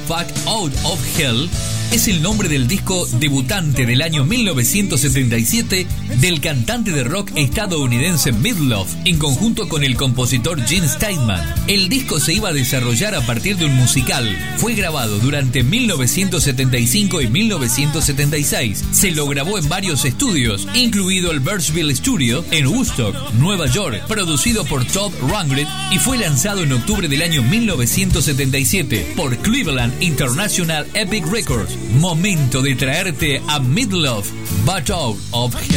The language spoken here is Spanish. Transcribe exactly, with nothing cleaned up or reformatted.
Back Out of Hell es el nombre del disco debutante del año mil novecientos setenta y siete del cantante de rock estadounidense Meatloaf, en conjunto con el compositor Gene Steinman. El disco se iba a desarrollar a partir de un musical. Fue grabado durante mil novecientos setenta y cinco y mil novecientos setenta y seis. Se lo grabó en varios estudios, incluido el Birchville Studio en Woodstock, Nueva York, producido por Todd Rundgren, y fue lanzado en octubre del año mil novecientos setenta y siete por Cleveland International Epic Records. Momento de traerte a Meatloaf, Back Out of Hell.